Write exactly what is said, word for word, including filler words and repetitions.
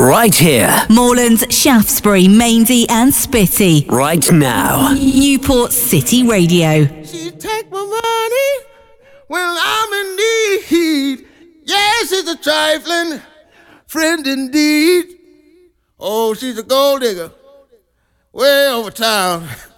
right here. Moorlands, Shaftesbury, Mainsey and Spitty. Right now. Newport City Radio. She take my money when I'm in need. Yes, she's a trifling friend indeed. Oh, she's a gold digger way over town.